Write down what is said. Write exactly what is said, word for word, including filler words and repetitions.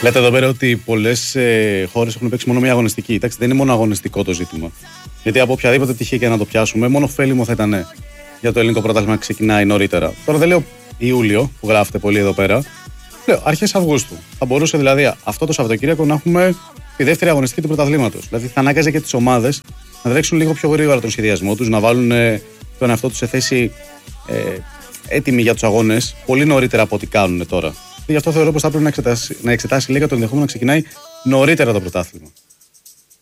Λέτε εδώ πέρα ότι πολλές ε, χώρες έχουν παίξει μόνο μία αγωνιστική. Εντάξει, δεν είναι μόνο αγωνιστικό το ζήτημα. Γιατί από οποιαδήποτε τυχή και να το πιάσουμε, μόνο ωφέλιμο θα ήταν για το ελληνικό πρωτάθλημα να ξεκινάει νωρίτερα. Τώρα δεν λέω Ιούλιο, που γράφετε πολύ εδώ πέρα. Λέω αρχές Αυγούστου. Θα μπορούσε δηλαδή αυτό το Σαββατοκύριακο να έχουμε τη δεύτερη αγωνιστική του πρωταθλήματος. Δηλαδή θα ανάγκαζε και τις ομάδες να τρέξουν λίγο πιο γρήγορα τον σχεδιασμό τους, να βάλουν ε, τον εαυτό τους σε θέση ε, έτοιμοι για τους αγώνες πολύ νωρίτερα από ό,τι κάνουν τώρα. Γι' αυτό θεωρώ πως θα πρέπει να εξετάσει, να εξετάσει λίγα το ενδεχόμενο να ξεκινάει νωρίτερα το πρωτάθλημα.